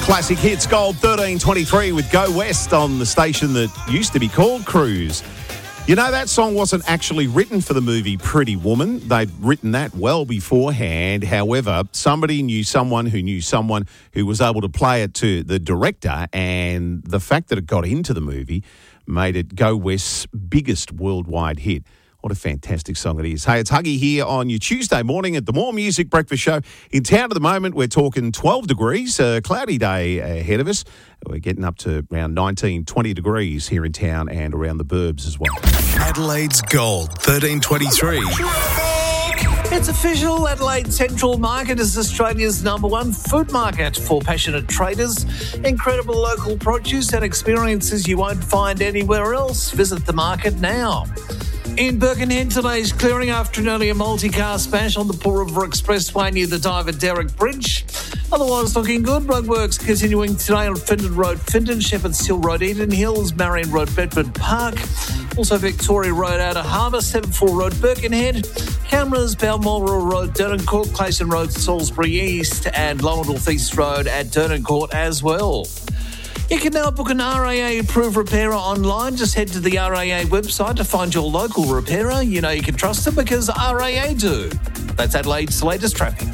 Classic Hits Gold 1323 with Go West on the station that used to be called Cruise. You know, that song wasn't actually written for the movie Pretty Woman. They'd written that well beforehand. However, somebody knew someone who was able to play it to the director, and the fact that it got into the movie made it Go West's biggest worldwide hit. What a fantastic song it is. Hey, it's Huggy here on your Tuesday morning at the More Music Breakfast Show. In town at the moment, we're talking 12 degrees, a cloudy day ahead of us. We're getting up to around 19, 20 degrees here in town and around the burbs as well. Adelaide's Gold 1323. It's official. Adelaide Central Market is Australia's #1 food market for passionate traders. Incredible local produce and experiences you won't find anywhere else. Visit the market now. In Birkenhead, today's clearing after an earlier multi-car smash on the Paul River Expressway near the Diver Derrick Bridge. Otherwise looking good. Roadworks continuing today on Findon Road, Findon, Shepherd's Hill Road, Eden Hills, Marion Road, Bedford Park. Also Victoria Road, Outer Harbour, 74 Road, Birkenhead. Cameras, Balmoral Road, Dernancourt, Clayton Road, Salisbury East, and Longdorf East Road at Dernancourt as well. You can now book an RAA-approved repairer online. Just head to the RAA website to find your local repairer. You know you can trust them because RAA do. That's Adelaide's latest traffic.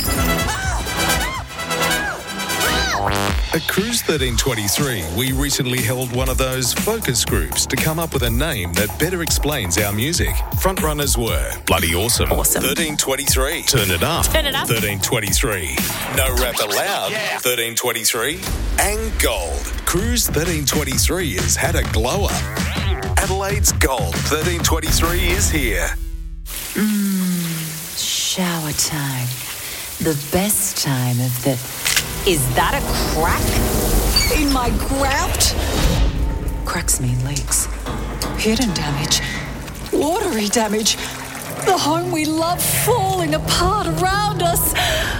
At Cruise 1323, we recently held one of those focus groups to come up with a name that better explains our music. Frontrunners were Bloody Awesome. 1323. Turn It Up. 1323. No Rap Allowed. 1323. And Gold. Cruise 1323 has had a glow up. Adelaide's Gold 1323 is here. Shower time. The best time of the... Is that a crack in my grout? Cracks mean leaks. Hidden damage. Watery damage. The home we love falling apart around us.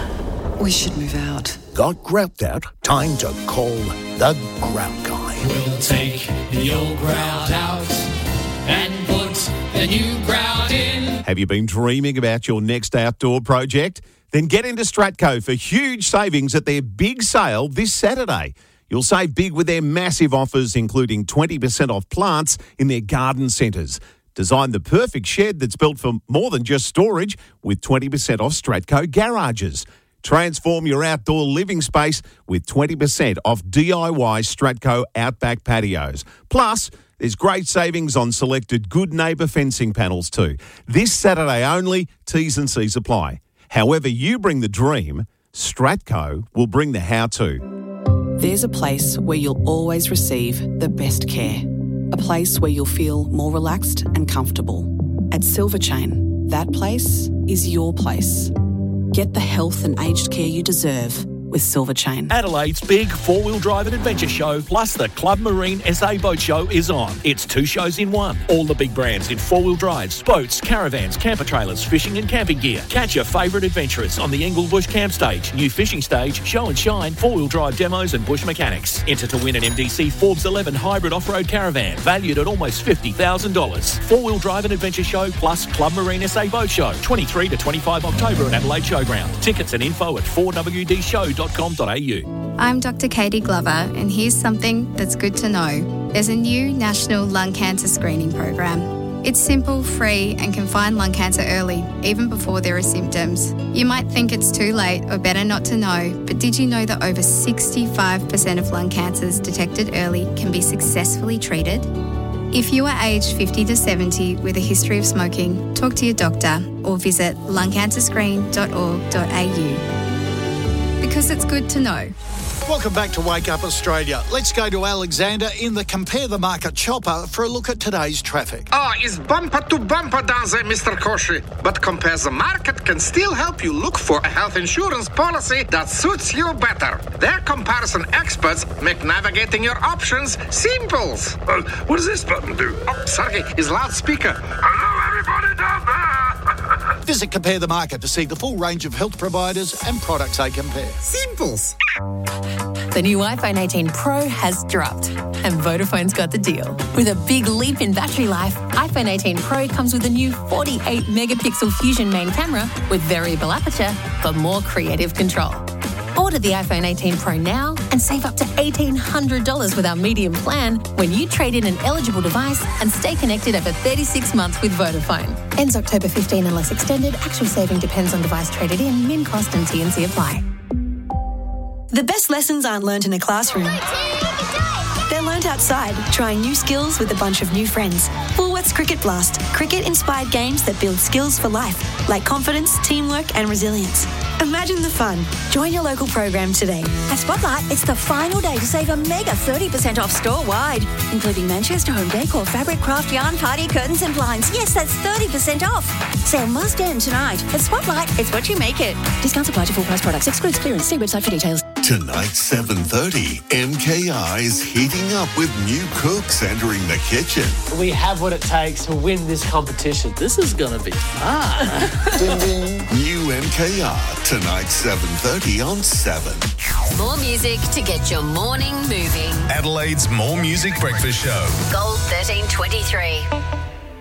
We should move out. Got grout out? Time to call the grout guy. We'll take the old grout out and put the new grout in. Have you been dreaming about your next outdoor project? Then get into Stratco for huge savings at their big sale this Saturday. You'll save big with their massive offers, including 20% off plants in their garden centres. Design the perfect shed that's built for more than just storage with 20% off Stratco garages. Transform your outdoor living space with 20% off DIY Stratco Outback patios. Plus, there's great savings on selected Good Neighbour fencing panels too. This Saturday only, T's and C's apply. However you bring the dream, Stratco will bring the how-to. There's a place where you'll always receive the best care. A place where you'll feel more relaxed and comfortable. At Silver Chain, that place is your place. Get the health and aged care you deserve with Silver Chain. Adelaide's big four-wheel drive and adventure show plus the Club Marine SA Boat Show is on. It's 2 shows in one. All the big brands in four-wheel drives, boats, caravans, camper trailers, fishing and camping gear. Catch your favourite adventurers on the Englebush Camp Stage, new fishing stage, show and shine, four-wheel drive demos and bush mechanics. Enter to win an MDC Forbes 11 hybrid off-road caravan valued at almost $50,000. Four-wheel drive and adventure show plus Club Marine SA Boat Show, 23 to 25 October at Adelaide Showground. Tickets and info at 4wdshow.com.au. I'm Dr. Katie Glover, and here's something that's good to know. There's a new national lung cancer screening program. It's simple, free, and can find lung cancer early, even before there are symptoms. You might think it's too late or better not to know, but did you know that over 65% of lung cancers detected early can be successfully treated? If you are aged 50 to 70 with a history of smoking, talk to your doctor or visit lungcancerscreen.org.au. Because it's good to know. Welcome back to Wake Up Australia. Let's go to Alexander in the Compare the Market chopper for a look at today's traffic. It's bumper to bumper down there, Mr. Koshi. But Compare the Market can still help you look for a health insurance policy that suits you better. Their comparison experts make navigating your options simple. What does this button do? Oh, sorry, it's loudspeaker. Hello, everybody down there. Visit Compare the Market to see the full range of health providers and products they compare. Simples. The new iPhone 18 Pro has dropped, and Vodafone's got the deal. With a big leap in battery life, iPhone 18 Pro comes with a new 48-megapixel Fusion main camera with variable aperture for more creative control. Order the iPhone 18 Pro now and save up to $1,800 with our medium plan when you trade in an eligible device and stay connected over 36 months with Vodafone. Ends October 15 unless extended. Actual saving depends on device traded in. Min cost and T&C apply. The best lessons aren't learnt in a classroom. They're learnt outside, trying new skills with a bunch of new friends. Woolworths Cricket Blast. Cricket-inspired games that build skills for life, like confidence, teamwork and resilience. Imagine the fun. Join your local program today. At Spotlight, it's the final day to save a mega 30% off store-wide, including Manchester Home Decor, fabric, craft, yarn, party, curtains and blinds. Yes, that's 30% off. Sale must end tonight. At Spotlight, it's what you make it. Discounts apply to full price products. Excludes clearance. See website for details. Tonight, 7:30, MKR is heating up with new cooks entering the kitchen. We have what it takes to win this competition. This is going to be fun. Ding, ding. New MKR, tonight, 7:30 on 7. More music to get your morning moving. Adelaide's More Music Breakfast Show. Gold 1323.